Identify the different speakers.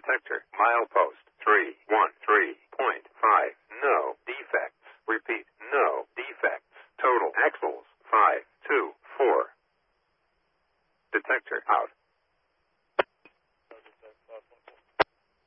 Speaker 1: detector. Milepost 313.5. No defects. Repeat, no defects. Total axles 524. Detector out.